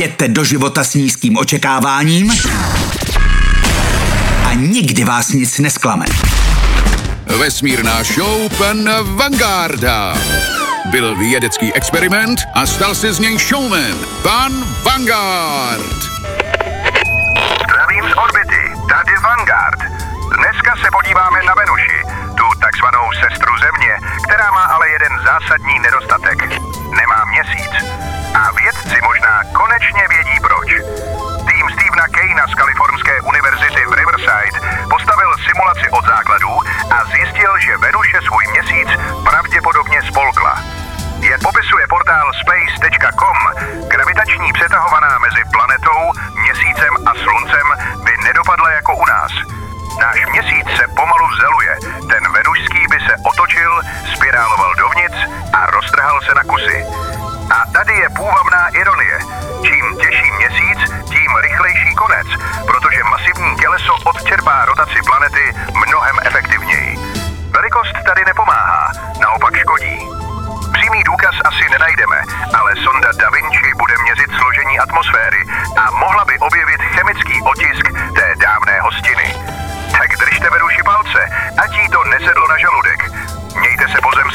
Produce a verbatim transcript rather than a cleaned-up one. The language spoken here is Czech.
Jděte do života s nízkým očekáváním a nikdy vás nic nesklame. Vesmírná show pana Vanguarda. Byl vědecký experiment a stal se z něj showman. Pan Vanguard. Zdravím z orbity, tady Vanguard. Dneska se podíváme na Venuši, tu takzvanou sestru Země, která má ale jeden zásadní nedostatek. Nemá měsíc. A vědci možná konečně vědí proč. Tým Stephena Kejna z Kalifornské univerzity v Riverside postavil simulaci od základů a zjistil, že Venuše svůj měsíc pravděpodobně spolkla. Jak popisuje portál space tečka com, gravitační přetahovaná mezi planetou, měsícem a sluncem by nedopadla jako u nás. Náš měsíc se pomalu vzeluje, ten venušský by se otočil, spiráloval dovnitř a roztrhal se na kusy. A tady je půvabná ironie. Čím těžší měsíc, tím rychlejší konec, protože masivní těleso odčerpá rotaci planety mnohem efektivněji. Velikost tady nepomáhá, naopak škodí. Přímý důkaz asi nenajdeme, ale sonda Da Vinci bude měřit složení atmosféry a mohla by objevit chemický otisk té dávné hostiny. Tak držte Venuši palce, ať jí to nesedlo na žaludek. Mějte se po zemi